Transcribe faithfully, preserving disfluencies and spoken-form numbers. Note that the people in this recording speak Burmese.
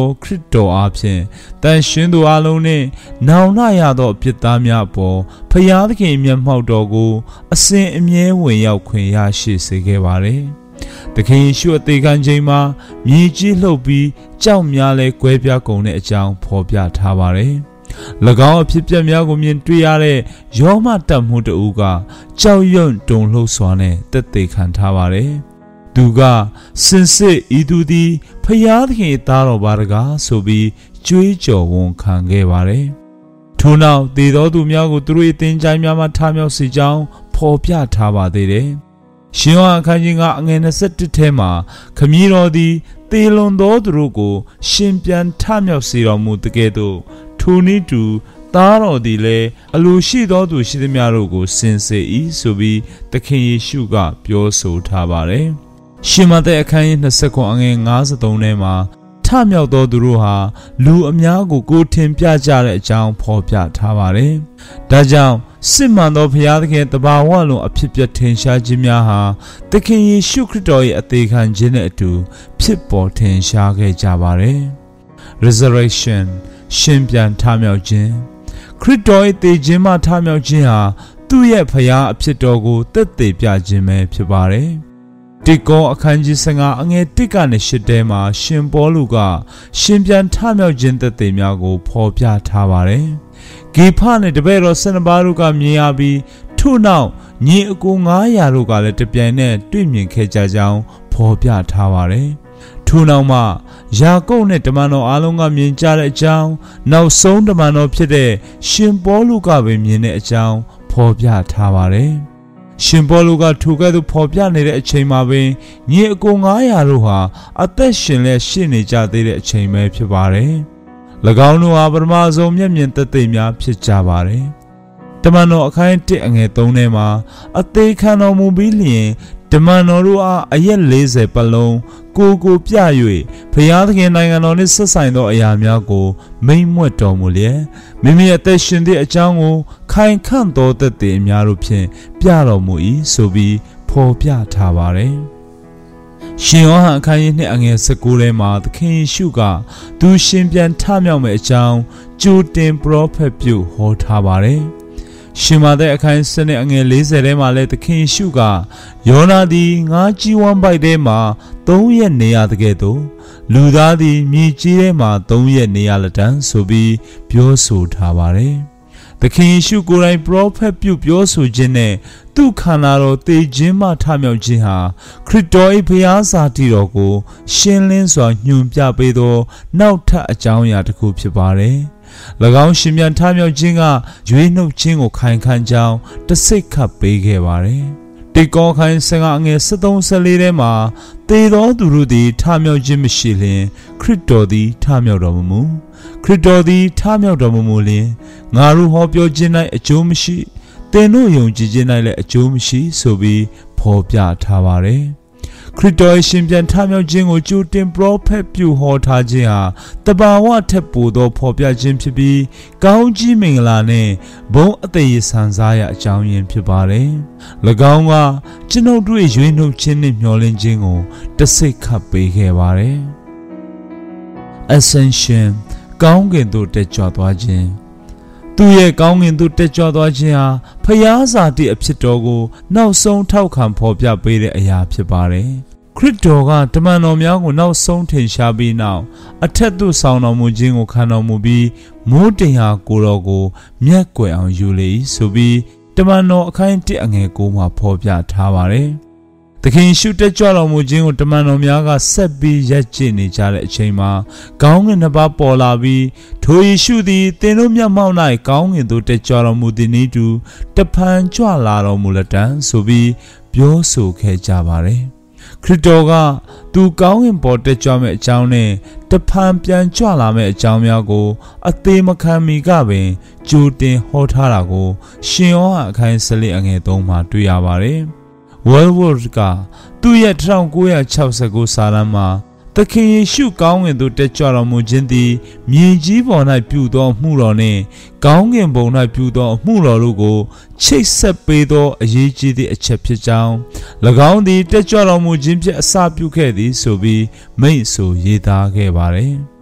ခရစ်တော်အားဖြင့်တန်ရှင်းသူအလုံးနှင့်နောင်နှရသောအဖြစ်သားများပေါ်ဖျားသခင်မျက်မှောက်တော်ကိုအစဉ်အမြဲဝင်ရောက်ခွင့်ရရှိစေခဲ့ပါတယ်။သခင်ယေရှုအသေးခံခြင်းမှာမြေကြီးလှုပ်ပြီးကြောက်များလဲကွဲပြားကုန်တဲ့အကြောင်းဖော်ပြထားပါတယ်။၎င်းအဖြစ်ပြက်များကိုမြင်တွေ့ရတဲ့ယောမတတ်မှုတဦးကကြောက်ရွံ့တုန်လှုပ်စွာနဲ့တက်သေးခံထားပါတယ်။သူကစင်စစ်ဤသူသည်ဖျားသခင်သားတော်ပါတကားဆိုပြီးကြွေးကြော်ဝန်ခံခဲ့ပါတယ်။ထို့နောက်သေသောသူများကိုသူတို့အသင်းချိုင်းများမှထားမြောက်စေကြောင်းဖော်ပြထားပါသေးတယ်။ရှင်ယောဟန်အခန်းကြီးကအငယ်နှစ်ဆယ့်တစ်ထဲမှာခမည်းတော်သည်သေလွန်သောသူတို့ကိုရှင်ပြန်ထမြောက်စေတော်မူတဲ့ကဲ့သို့ထိုနည်းတူသားတော်သည်လည်းအလိုရှိသောသူရှိသမျှတို့ကိုစင်စေ၏ဆိုပြီးသခင်ယေရှုကပြောဆိုထားပါတယ်။ရှင်မသက်အခန်းကြီးနှစ်ဆယ့်ခုအငယ်ငါးဆယ့်သုံးထဲမှာထမြောက်သောသူတို့ဟာလူအများကိုကိုယ်ထင်ပြကြတဲ့အကြောင်းဖော်ပြထားပါတယ်။ဒါကြောင့်စစ်မှန်သောဘုရားသခင်တဘာဝလုံးအဖြစ်ပြထင်ရှားခြင်းများဟာသခင်ယေရှုခရစ်တော်ရဲ့အသေးခံခြင်းနဲ့အတူဖြစ်ပေါ်ထင်ရှားခဲ့ကြပါတယ်။ Resurrection ရှင်ပြန်ထမြောက်ခြင်းခရစ်တော်ရဲ့သေခြင်းမှထမြောက်ခြင်းဟာသူ့ရဲ့ဘုရားအဖြစ်တော်ကိုသက်သေပြခြင်းပဲဖြစ်ပါတယ်။တိကောအခန်းကြီးဆယ်ငါအငယ်တစ်ကနေရှစ်ထဲမှာရှင်ပေါလုကရှင်ပြန်ထမြောက်ခြင်းသက်သေများကိုဖော်ပြထားပါတယ်။ဂေဖနဲ့တပည့်တော်ဆယ်နှစ်ပါးတို့ကမြင်ရပြီးထို့နောက်ညီအကိုငါးရာတို့ကလည်းတပြိုင်နက်တွေ့မြင်ခဲ့ကြကြောင်းဖော်ပြထားပါတယ်။ထို့နောက်မှယာကုပ်နဲ့တမန်တော်အားလုံးကမြင်ကြတဲ့အကြောင်းနောက်ဆုံးတမန်တော်ဖြစ်တဲ့ရှင်ပေါလုကပဲမြင်တဲ့အကြောင်းဖော်ပြထားပါတယ်။ရှင်ပေါလုကထိုကဲ့သို့ဖော်ပြနေတဲ့အချိန်မှာပင်ညီအကိုငါးရာတို့ဟာအသက်ရှင်လက်ရှိနေကြသေးတဲ့အချိန်ပဲဖြစ်ပါတယ်။၎င်းတို့ဟာပထမဆုံးမျက်မြင်သက်သေများဖြစ်ကြပါတယ်။တမန်တော်အခန်းတစ်အငယ်သုံးထဲမှာအသေးခံတော်မူပြီးလျင်တမန်တော်တို့အားအရက်လေးဆယ်ပတ်လုံးကိုကိုပြ၍ဘုရားသခင်နိုင်ငံတော်နှင့်ဆက်ဆိုင်သောအရာများကိုမိန့်မွက်တော်မူလျက်မိမိအသက်ရှင်သည့်အကြောင်းကိုခိုင်ခန့်သောသက်သေအများတို့ဖြင့်ပြတော်မူ၏ဆိုပြီးဖော်ပြထားပါတယ်။ရှင်ယောဟန်အခန်းကြီးနှစ်အငယ်၁၉ထဲမှာသခင်ယေရှုကသူရှင်ပြန်ထမြောက်မယ့်အကြောင်းကြိုတင်ပရောဖက်ပြုဟောထားပါတယ်။ရှင်မသက်အခန်းစနစ်အငယ်လေးဆယ်ထဲမှာလည်းသခင်ယေရှုကယောနာသည်ငါးကြီးဝမ်းပိုက်ထဲမှာသုံးရက်နေရတဲ့ကဲ့သို့လူသားသည်မြေကြီးထဲမှာသုံးရက်နေရလက်တန်းဆိုပြီးပြောဆိုထားပါတယ်။သခင်ယေရှုကိုယ်တိုင်ပရောဖက်ပြုပြောဆိုခြင်းနဲ့သူ့ခန္ဓာတော်သေခြင်းမှထမြောက်ခြင်းဟာခရစ်တော်၏ဘုရားစာတိတော်ကိုရှင်းလင်းစွာညွှန်ပြပေးသောနောက်ထပ်အကြောင်းအရာတစ်ခုဖြစ်ပါတယ်။၎င်းရှင်ပြန်ထမြောက်ခြင်းကရွေးနှုတ်ခြင်းကိုခိုင်ခန့်ကြောင်းတစိတ်ခတ်ပေးခဲ့ပါတယ်။တိကောခိုင်ဆင်ကအငယ်၁၃ ၁၄ထဲမှာသေသောသူတို့သည်ထမြောက်ခြင်းမရှိလျင်ခရစ်တော်သည်ထမြောက်တော်မမူခရစ်တော်သည်ထမြောက်တော်မမူလျင်ငါတို့ဟောပြောခြင်း၌အကျိုးမရှိသင်တို့ယုံကြည်ခြင်း၌လည်းအကျိုးမရှိဆိုပြီးဖော်ပြထားပါတယ်။ခရစ်တော်ရဲ့ရှင်ပြန်ထမြောက်ခြင်းကိုကြိုတင်ပရောဖက်ပြုဟောထားခြင်းဟာတဘာဝထက်ပိုသောဖော်ပြခြင်းဖြစ်ပြီးကောင်းကြီးမင်္ဂလာနဲ့ဘုန်းအသက်ရည်ဆန်စားရအကြောင်းရင်းဖြစ်ပါတယ်။၎င်းကကျွန်ုပ်တို့ရွေးနှုတ်ခြင်းနဲ့မျှော်လင့်ခြင်းကိုတစိတ်ခတ်ပေးခဲ့ပါတယ်။ Ascension ကောင်းကင်သို့တက်ကြွသွားခြင်းသူရဲ့ကောင်းကင်သို့တက်ကြွသွားခြင်းဟာဖျားစာတိအဖြစ်တော်ကိုနောက်ဆုံးထောက်ခံဖော်ပြပေးတဲ့အရာဖြစ်ပါတယ်။ခရစ်တော်ကတမန်တော်များကိုနောက်ဆုံးထင်ရှားပြီးနောက်အထက်သို့ဆောင်တော်မူခြင်းကိုခံတော်မူပြီးမိုးတင်ဟာကိုယ်တော်ကိုမျက်ကွယ်အောင်ယူလေ၏ဆိုပြီးတမန်တော်အခန်းတစ်အငယ်ကိုမှာဖော်ပြထားပါတယ်။သခင်ရှုတက်ကြွတော်မူခြင်းကိုတမန်တော်များကဆက်ပြီးရက်ကျနေကြတဲ့အချိန်မှာကောင်းကင်နှစ်ပါးပေါ်လာပြီးထိုယေရှုသည်သင်တို့မျက်မှောက်၌ကောင်းကင်သို့တက်ကြွတော်မူသည်နည်းတူတဖန်ကြွလာတော်မူလက်တံဆိုပြီးပြောဆိုခဲ့ကြပါတယ်။ခရစ်တော်ကသူကောင်းကင်ပေါ်တက်ကြွမဲ့အကြောင်းနဲ့တဖန်ပြန်ကြွလာမဲ့အကြောင်းများကိုအသေးမခံမီကပင်ကြိုတင်ဟောထားတာကိုရှင်ယောဟန်အခန်း၁၄အငယ်၃မှာတွေ့ရပါတယ်။ World ကသူ့ရဲ့၁၉၆၉စာတမ်းမှာသခင်ယေရှုကောင်းကင်သို့တက်ကြွတော်မူခြင်းသည်မြေကြီးပေါ်၌ပြုသောအမှုတော်နှင့်ကောင်းကင်ဘုံ၌ပြုသောအမှုတော်တို့ကိုချိတ်ဆက်ပေးသောအရေးကြီးသည့်အချက်ဖြစ်ကြောင်း၎င်းသည်တက်ကြွတော်မူခြင်းဖြင့်အစပြုခဲ့သည်ဆိုပြီးမိန့်ဆိုရေးသားခဲ့ပါတယ်။